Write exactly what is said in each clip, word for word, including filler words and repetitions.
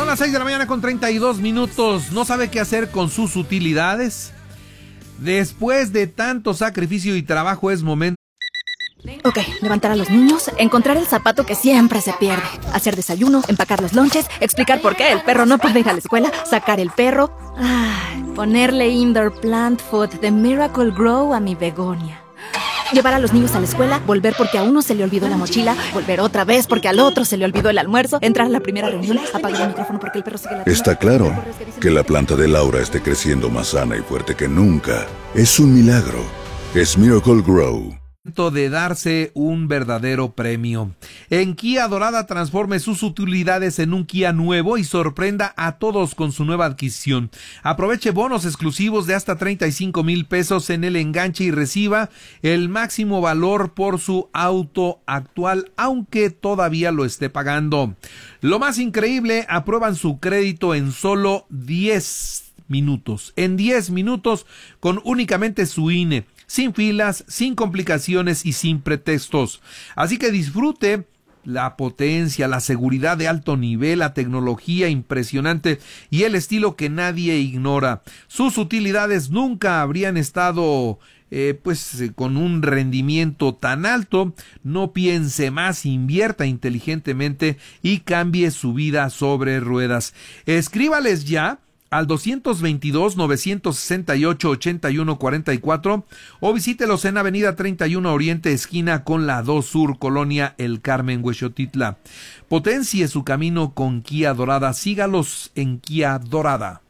las seis de la mañana con treinta y dos minutos. ¿No sabe qué hacer con sus utilidades? Después de tanto sacrificio y trabajo es momento. Ok, levantar a los niños, encontrar el zapato que siempre se pierde, hacer desayuno, empacar los lonches, explicar por qué el perro no puede ir a la escuela, sacar el perro, ay, ponerle indoor plant food de Miracle Grow a mi begonia. Llevar a los niños a la escuela, volver porque a uno se le olvidó la mochila, volver otra vez porque al otro se le olvidó el almuerzo, entrar a la primera reunión, apagar el micrófono porque el perro sigue la... Está claro que la planta de Laura esté creciendo más sana y fuerte que nunca. Es un milagro. Es Miracle Grow. De darse un verdadero premio. En Kia Dorada, transforme sus utilidades en un Kia nuevo y sorprenda a todos con su nueva adquisición. Aproveche bonos exclusivos de hasta treinta y cinco mil pesos en el enganche y reciba el máximo valor por su auto actual, aunque todavía lo esté pagando. Lo más increíble, aprueban su crédito en solo diez minutos. En diez minutos con únicamente su I N E. Sin filas, sin complicaciones y sin pretextos. Así que disfrute la potencia, la seguridad de alto nivel, la tecnología impresionante y el estilo que nadie ignora. Sus utilidades nunca habrían estado eh, pues eh, con un rendimiento tan alto. No piense más, invierta inteligentemente y cambie su vida sobre ruedas. Escríbales ya al dos veintidós, novecientos sesenta y ocho, ochenta y uno cuarenta y cuatro o visítelos en Avenida treinta y uno Oriente, esquina con la dos Sur, Colonia El Carmen, Huexotitla. Potencie su camino con Kia Dorada. Sígalos en Kia Dorada.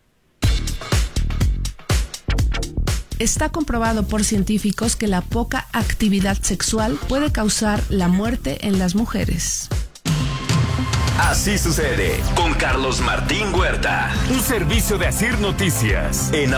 Está comprobado por científicos que la poca actividad sexual puede causar la muerte en las mujeres. Así sucede con Carlos Martín Huerta. Un servicio de Asir Noticias. En